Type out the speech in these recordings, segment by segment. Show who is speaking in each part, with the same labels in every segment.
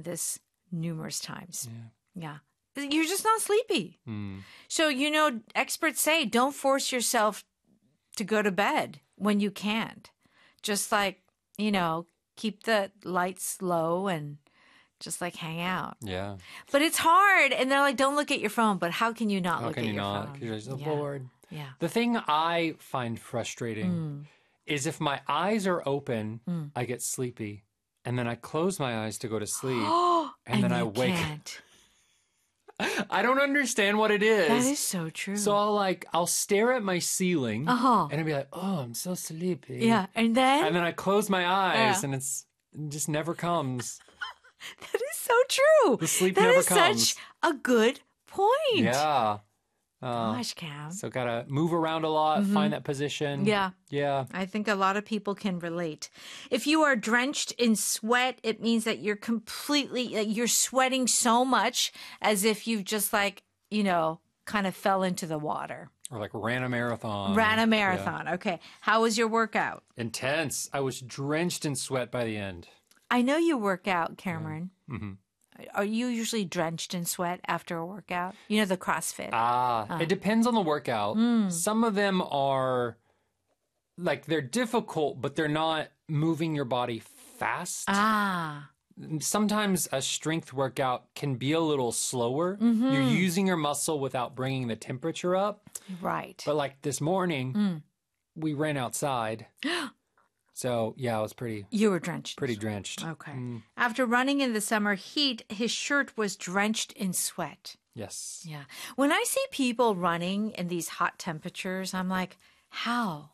Speaker 1: this numerous times. Yeah. You're just not sleepy. So, experts say don't force yourself to go to bed when you can't. Just like, keep the lights low and just like hang out.
Speaker 2: Yeah.
Speaker 1: But it's hard. And they're like, don't look at your phone. But how can you not
Speaker 2: How
Speaker 1: look
Speaker 2: can
Speaker 1: at
Speaker 2: you
Speaker 1: your
Speaker 2: not?
Speaker 1: phone?
Speaker 2: Because you're so bored.
Speaker 1: Yeah.
Speaker 2: The thing I find frustrating is if my eyes are open, I get sleepy. And then I close my eyes to go to sleep. and then I wake.
Speaker 1: Can't.
Speaker 2: I don't understand what it is.
Speaker 1: That is so true.
Speaker 2: So I'll stare at my ceiling and I'll be like, oh, I'm so sleepy.
Speaker 1: Yeah. And then
Speaker 2: I close my eyes and it just never comes.
Speaker 1: that is so true.
Speaker 2: The sleep
Speaker 1: that
Speaker 2: never
Speaker 1: is
Speaker 2: comes.
Speaker 1: such a good point.
Speaker 2: Yeah.
Speaker 1: Gosh, Cam.
Speaker 2: So gotta move around a lot, find that position.
Speaker 1: Yeah.
Speaker 2: Yeah.
Speaker 1: I think a lot of people can relate. If you are drenched in sweat, it means that you're you're sweating so much as if you've just kind of fell into the water.
Speaker 2: Or like ran a marathon.
Speaker 1: Yeah. Okay. How was your workout?
Speaker 2: Intense. I was drenched in sweat by the end.
Speaker 1: I know you work out, Cameron. Are you usually drenched in sweat after a workout? The CrossFit.
Speaker 2: It depends on the workout. Some of them are they're difficult, but they're not moving your body fast. Sometimes a strength workout can be a little slower. You're using your muscle without bringing the temperature up.
Speaker 1: Right.
Speaker 2: But like this morning, we ran outside. So, yeah, I was
Speaker 1: You were drenched.
Speaker 2: pretty drenched.
Speaker 1: Okay. After running in the summer heat, his shirt was drenched in sweat.
Speaker 2: Yes.
Speaker 1: Yeah. When I see people running in these hot temperatures, I'm like, how?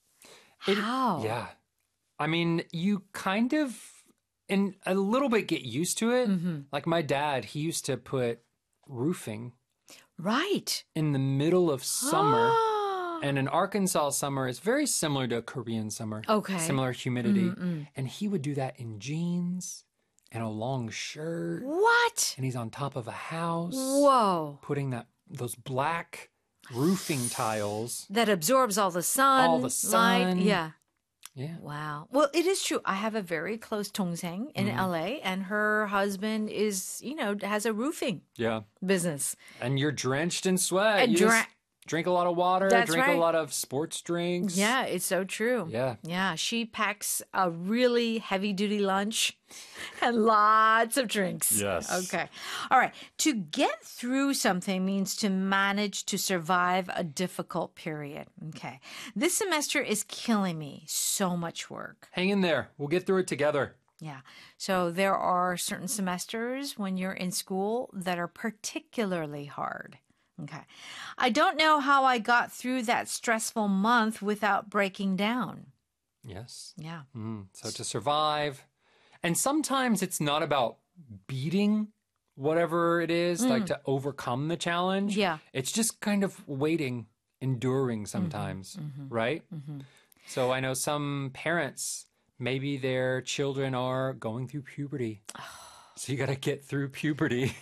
Speaker 1: How?
Speaker 2: Yeah. I mean, you kind of, in a little bit, get used to it. Like my dad, he used to put roofing
Speaker 1: Right.
Speaker 2: in the middle of summer. And an Arkansas summer is very similar to a Korean summer.
Speaker 1: Okay.
Speaker 2: Similar humidity. And he would do that in jeans and a long shirt.
Speaker 1: What?
Speaker 2: And he's on top of a house.
Speaker 1: Whoa.
Speaker 2: Putting those black roofing tiles.
Speaker 1: That absorbs all the sun.
Speaker 2: All the sun.
Speaker 1: Light. Yeah.
Speaker 2: Yeah.
Speaker 1: Wow. Well, it is true. I have a very close 동생 in LA, and her husband is, has a roofing business.
Speaker 2: And you're drenched in sweat.
Speaker 1: And
Speaker 2: You just drink a lot of water,
Speaker 1: That's
Speaker 2: drink
Speaker 1: right.
Speaker 2: a lot of sports drinks.
Speaker 1: Yeah, it's so true.
Speaker 2: Yeah.
Speaker 1: Yeah, she packs a really heavy-duty lunch and lots of drinks.
Speaker 2: Yes.
Speaker 1: Okay. All right. To get through something means to manage to survive a difficult period. Okay. This semester is killing me. So much work.
Speaker 2: Hang in there. We'll get through it together.
Speaker 1: Yeah. So there are certain semesters when you're in school that are particularly hard. Okay. I don't know how I got through that stressful month without breaking down.
Speaker 2: Yes.
Speaker 1: Yeah.
Speaker 2: So to survive. And sometimes it's not about beating whatever it is, like to overcome the challenge.
Speaker 1: Yeah.
Speaker 2: It's just kind of waiting, enduring sometimes, right? So I know some parents, maybe their children are going through puberty. So you got to get through puberty.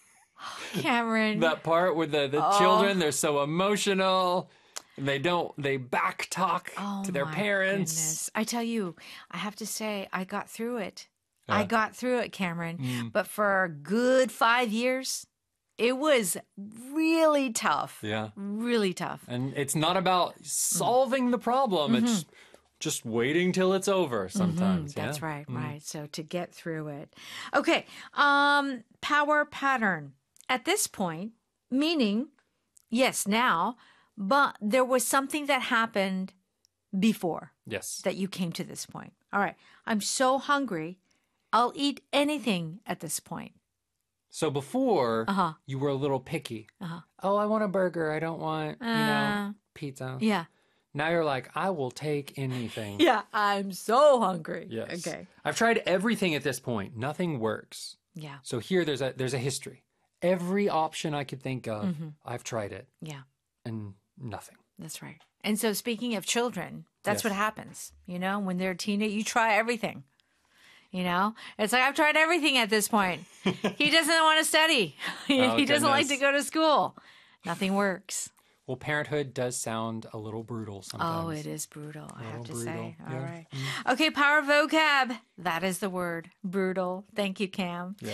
Speaker 1: Cameron.
Speaker 2: That part where the children, they're so emotional. And they back talk to their parents.
Speaker 1: Goodness. I tell you, I have to say, I got through it. I got through it, Cameron. But for a good 5 years, it was really tough.
Speaker 2: Yeah.
Speaker 1: Really tough.
Speaker 2: And it's not about solving the problem. It's just waiting till it's over sometimes.
Speaker 1: That's right, right. So to get through it. Okay. Power pattern. At this point, meaning, yes, now, but there was something that happened before
Speaker 2: Yes.
Speaker 1: that you came to this point. All right. I'm so hungry. I'll eat anything at this point.
Speaker 2: So before, you were a little picky. Oh, I want a burger. I don't want, pizza.
Speaker 1: Yeah.
Speaker 2: Now you're like, I will take anything.
Speaker 1: Yeah. I'm so hungry.
Speaker 2: Yes.
Speaker 1: Okay.
Speaker 2: I've tried everything at this point. Nothing works.
Speaker 1: Yeah.
Speaker 2: So here there's a history. Every option I could think of, I've tried it.
Speaker 1: Yeah.
Speaker 2: And nothing.
Speaker 1: That's right. And so speaking of children, that's
Speaker 2: Yes.
Speaker 1: what happens. When they're a teenager, you try everything. It's like, I've tried everything at this point. He doesn't want to study. He doesn't like to
Speaker 2: goodness.
Speaker 1: go to school. Nothing works.
Speaker 2: Well, parenthood does sound a little brutal sometimes.
Speaker 1: Oh, it is brutal, I have to
Speaker 2: brutal,
Speaker 1: say. All
Speaker 2: yeah.
Speaker 1: right. Okay, power vocab. That is the word. Brutal. Thank you, Cam.